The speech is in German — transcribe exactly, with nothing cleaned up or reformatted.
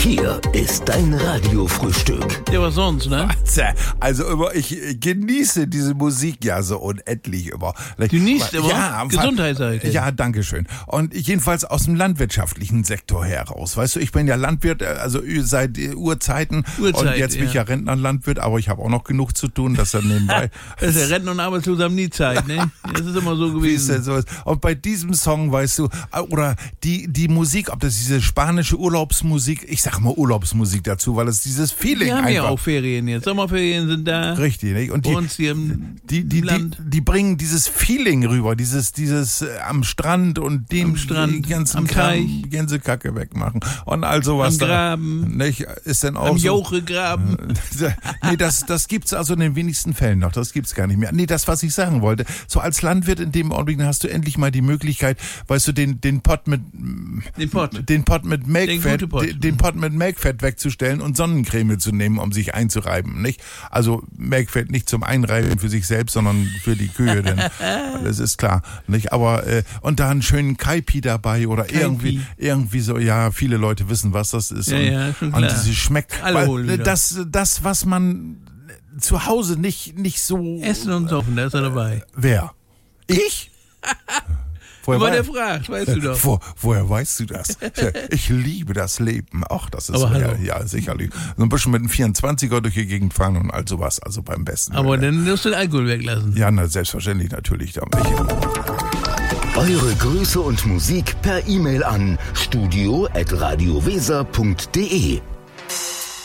Hier ist dein Radiofrühstück. Ja, was sonst, ne? Also immer, ich genieße diese Musik ja so unendlich immer. Genießt immer? Ja, Gesundheit, sag ich dir. Ja, danke schön. Und jedenfalls aus dem landwirtschaftlichen Sektor heraus. Weißt du, ich bin ja Landwirt, also seit Urzeiten. Urzeit, und jetzt bin ich ja Rentnerlandwirt, aber ich habe auch noch genug zu tun, dass er nebenbei... Das ist ja Rentner und Arbeitsloser haben nie Zeit, ne? Das ist immer so gewesen. Und bei diesem Song, weißt du, oder die, die Musik, ob das diese spanische Urlaubsmusik, ich sag mal Urlaubsmusik dazu, weil es dieses Feeling Wir haben einfach... ja auch Ferien jetzt, Sommerferien sind da. Richtig, nicht? Und die, Bei uns hier im die, die, die, Land. die bringen dieses Feeling rüber, dieses, dieses äh, am Strand und dem Am Strand, die ganzen am Kram, Teich. die ganze Kacke wegmachen und all sowas. Am Graben. Da, nicht? Ist denn auch Am so, Jochegraben. nee, das, das gibt's also in den wenigsten Fällen noch, das gibt's gar nicht mehr. Nee, das, was ich sagen wollte, so als Landwirt in dem Augenblick hast du endlich mal die Möglichkeit, weißt du, den, den Pott mit, Den Pott. den Pott mit Melkfett, Den guten Pott. den, den Pott mit Melkfett wegzustellen und Sonnencreme zu nehmen, um sich einzureiben, nicht? Also Melkfett nicht zum Einreiben für sich selbst, sondern für die Kühe, denn das ist klar, nicht? Aber äh, und da einen schönen Kaipi dabei oder Kaipi. irgendwie irgendwie so, ja, viele Leute wissen, was das ist. Ja, und, ja, schon und klar. das schmeckt, Alle weil, holen wieder. das das was man zu Hause nicht nicht so Essen und Saufen, da ist er dabei. Wer? Ich? Woher Aber wei- der fragt, weißt du doch. Wo, woher weißt du das? Ich liebe das Leben. Ach, das ist Aber so, hallo. ja, ja, sicherlich. So ein bisschen mit einem vierundzwanziger durch die Gegend fahren und all sowas, also beim besten. Aber Willen. dann musst du den Alkohol weglassen. Ja, na, selbstverständlich natürlich. Da ich, Eure Grüße und Musik per E-Mail an studio at radioweser punkt de.